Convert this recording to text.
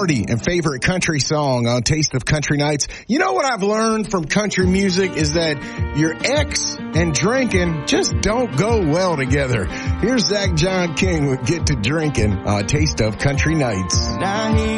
party and favorite country song on Taste of Country Nights. You know what I've learned from country music is that your ex and drinking just don't go well together. Here's Zach John King with Get to Drinking on Taste of Country Nights.